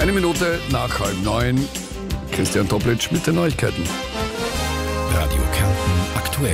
Eine Minute nach 8:30. Christian Toplitsch mit den Neuigkeiten. Radio Kärnten aktuell.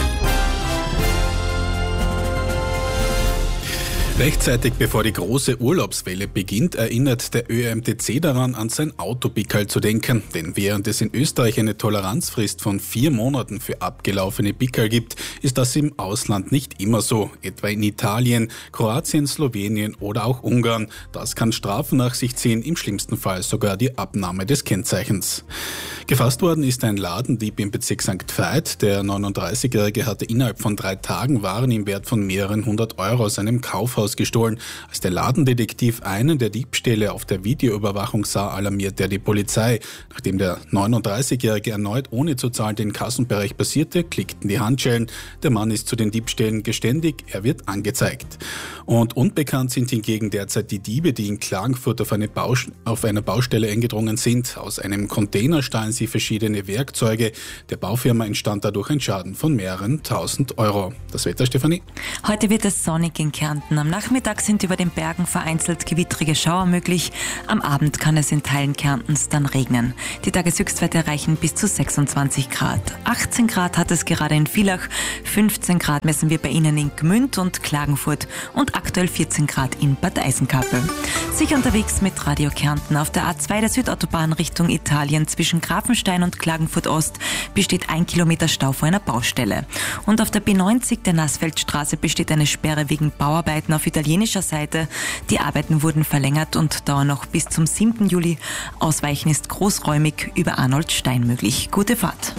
Rechtzeitig bevor die große Urlaubswelle beginnt, erinnert der ÖMTC daran, an sein Autopickerl zu denken. Denn während es in Österreich eine Toleranzfrist von 4 Monaten für abgelaufene Pickerl gibt, ist das im Ausland nicht immer so. Etwa in Italien, Kroatien, Slowenien oder auch Ungarn. Das kann Strafen nach sich ziehen, im schlimmsten Fall sogar die Abnahme des Kennzeichens. Gefasst worden ist ein Ladendieb im Bezirk St. Veit. Der 39-Jährige hatte innerhalb von 3 Tagen Waren im Wert von mehreren 100 Euro aus einem Kaufhaus gestohlen. Als der Ladendetektiv einen der Diebstähle auf der Videoüberwachung sah, alarmierte er die Polizei. Nachdem der 39-Jährige erneut ohne zu zahlen den Kassenbereich passierte, klickten die Handschellen. Der Mann ist zu den Diebstählen geständig, er wird angezeigt. Und unbekannt sind hingegen derzeit die Diebe, die in Klagenfurt auf einer Baustelle eingedrungen sind. Aus einem Container stahlen sie verschiedene Werkzeuge. Der Baufirma entstand dadurch ein Schaden von mehreren 1000 Euro. Das Wetter, Stefanie? Heute wird es sonnig in Kärnten. Am Nachmittag sind über den Bergen vereinzelt gewittrige Schauer möglich. Am Abend kann es in Teilen Kärntens dann regnen. Die Tageshöchstwerte erreichen bis zu 26 Grad. 18 Grad hat es gerade in Villach, 15 Grad messen wir bei Ihnen in Gmünd und Klagenfurt und aktuell 14 Grad in Bad Eisenkapel. Sicher unterwegs mit Radio Kärnten. Auf der A2 der Südautobahn Richtung Italien zwischen Grafenstein und Klagenfurt Ost besteht 1 Kilometer Stau vor einer Baustelle. Und auf der B90 der Nassfeldstraße besteht eine Sperre wegen Bauarbeiten auf italienischer Seite. Die Arbeiten wurden verlängert und dauern noch bis zum 7. Juli. Ausweichen ist großräumig über Arnold Stein möglich. Gute Fahrt.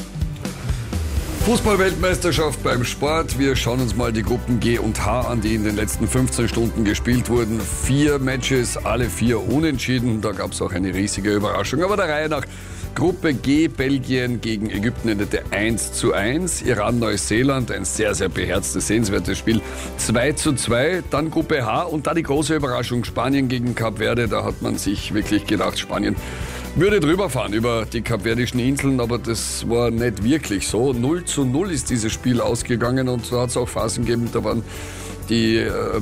Fußball-Weltmeisterschaft beim Sport. Wir schauen uns mal die Gruppen G und H an, die in den letzten 15 Stunden gespielt wurden. 4 Matches, alle 4 unentschieden. Da gab es auch eine riesige Überraschung. Aber der Reihe nach: Gruppe G, Belgien gegen Ägypten endete 1:1. Iran, Neuseeland, ein sehr, sehr beherztes, sehenswertes Spiel, 2:2. Dann Gruppe H und da die große Überraschung: Spanien gegen Kap Verde. Da hat man sich wirklich gedacht, Spanien würde drüber fahren über die kapverdischen Inseln, aber das war nicht wirklich so. 0:0 ist dieses Spiel ausgegangen und so hat es auch Phasen gegeben, da waren die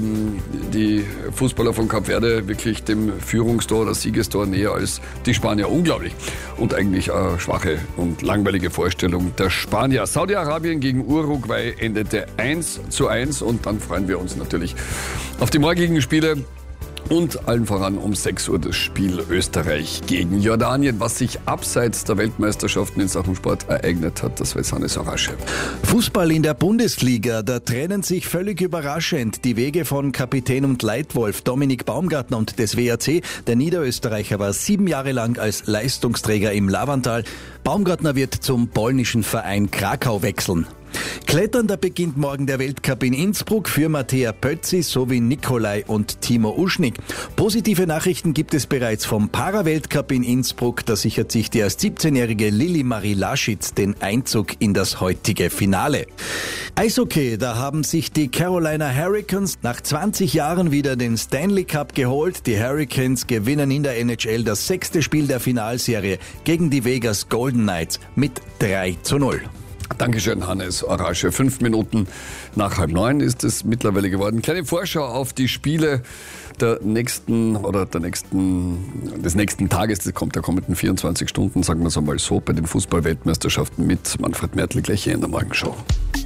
Fußballer von Kap Verde wirklich dem Führungstor oder Siegestor näher als die Spanier. Unglaublich. Und eigentlich eine schwache und langweilige Vorstellung der Spanier. Saudi-Arabien gegen Uruguay endete 1:1 und dann freuen wir uns natürlich auf die morgigen Spiele. Und allen voran um 6 Uhr das Spiel Österreich gegen Jordanien. Was sich abseits der Weltmeisterschaften in Sachen Sport ereignet hat, das weiß Hannes Orasche. Fußball in der Bundesliga, da trennen sich völlig überraschend die Wege von Kapitän und Leitwolf Dominik Baumgartner und des WRC. Der Niederösterreicher war 7 Jahre lang als Leistungsträger im Lavantal. Baumgartner wird zum polnischen Verein Krakau wechseln. Klettern, da beginnt morgen der Weltcup in Innsbruck für Mattea Pötzi sowie Nikolai und Timo Uschnik. Positive Nachrichten gibt es bereits vom Para-Weltcup in Innsbruck. Da sichert sich die erst 17-jährige Lili Marie Laschitz den Einzug in das heutige Finale. Eishockey, da haben sich die Carolina Hurricanes nach 20 Jahren wieder den Stanley Cup geholt. Die Hurricanes gewinnen in der NHL das 6. Spiel der Finalserie gegen die Vegas Golden Knights mit 3:0. Dankeschön, Hannes Orasche. 5 Minuten nach 8:30 ist es mittlerweile geworden. Kleine Vorschau auf die Spiele des nächsten Tages, das kommt der kommenden 24 Stunden, sagen wir es einmal so, bei den Fußball-Weltmeisterschaften mit Manfred Mertl gleich hier in der Morgenshow.